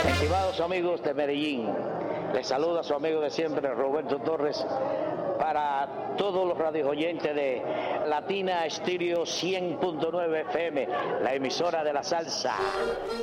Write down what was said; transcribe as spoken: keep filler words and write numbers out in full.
Estimados amigos de Medellín, les saluda su amigo de siempre, Roberto Torres, para todos los radioyentes de Latina Estéreo cien punto nueve F M, la emisora de la salsa.